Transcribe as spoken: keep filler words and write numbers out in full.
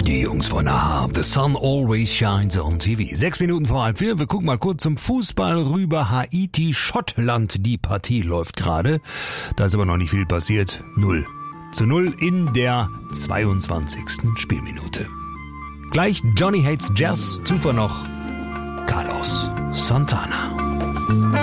Die Jungs von Aha, The Sun Always Shines on T V. Sechs Minuten vor halb vier, wir gucken mal kurz zum Fußball rüber. Haiti, Schottland, die Partie läuft gerade. Da ist aber noch nicht viel passiert. null zu null in der zweiundzwanzigsten Spielminute. Gleich Johnny Hates Jazz, zuvor noch Carlos Santana.